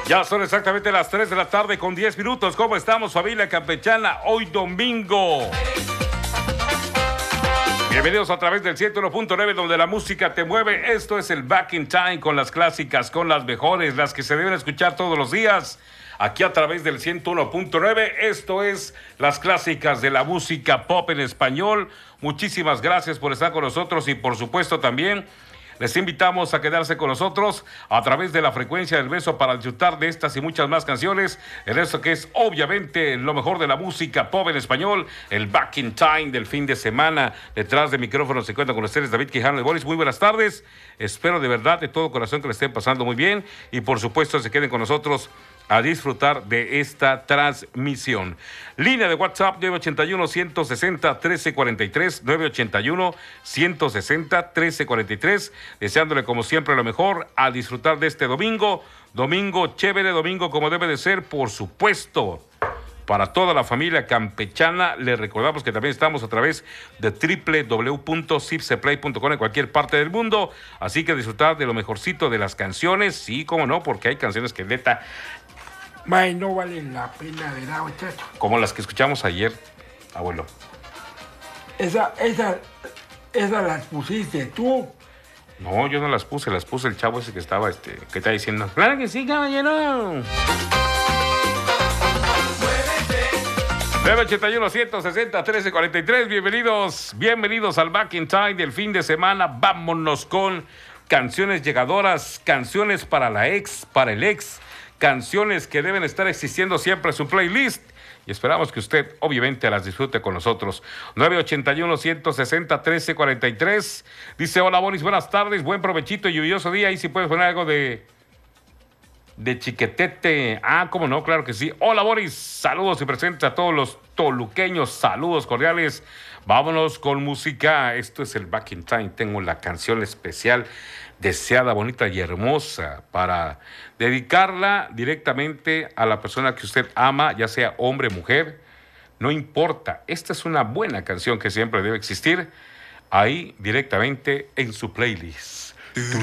Ya son exactamente las 3 de la tarde con 10 minutos. ¿Cómo estamos, familia campechana? Hoy domingo. Bienvenidos a través del 101.9, donde la música te mueve. Esto es el Back in Time, con las clásicas, con las mejores, las que se deben escuchar todos los días. Aquí a través del 101.9, esto es las clásicas de la música pop en español. Muchísimas gracias por estar con nosotros y por supuesto también les invitamos a quedarse con nosotros a través de la frecuencia del beso para disfrutar de estas y muchas más canciones en esto que es obviamente lo mejor de la música pop en español, el Back in Time del fin de semana. Detrás de micrófono se encuentra con ustedes David Quijano de Boris. Muy buenas tardes, espero de verdad de todo corazón que le estén pasando muy bien y por supuesto se queden con nosotros a disfrutar de esta transmisión. Línea de WhatsApp 981-160-1343, 981-160-1343, deseándole como siempre lo mejor a disfrutar de este domingo, domingo chévere, domingo como debe de ser, por supuesto. Para toda la familia campechana, les recordamos que también estamos a través de www.cipseplay.com en cualquier parte del mundo, así que disfrutar de lo mejorcito de las canciones, sí, cómo no, porque hay canciones que neta, May, no valen la pena, ¿verdad, muchacho? como las que escuchamos ayer, abuelo. Esas las pusiste tú. No, yo no las puse el chavo ese que estaba, que está diciendo, claro que sí, caballero. 981-160-1343, bienvenidos al Back in Time del fin de semana. Vámonos con canciones llegadoras, canciones para la ex, para el ex, canciones que deben estar existiendo siempre en su playlist. Y esperamos que usted, obviamente, las disfrute con nosotros. 981-160-1343. Dice, hola, Boris, buenas tardes, buen provechito y lluvioso día. Y si puedes poner algo de Chiquetete. Ah, cómo no, claro que sí. Hola, Boris, saludos y presentes a todos los toluqueños, saludos cordiales. Vámonos con música. Esto es el Back in Time. Tengo la canción especial, deseada, bonita y hermosa, para dedicarla directamente a la persona que usted ama, ya sea hombre o mujer, no importa. Esta es una buena canción que siempre debe existir ahí directamente en su playlist.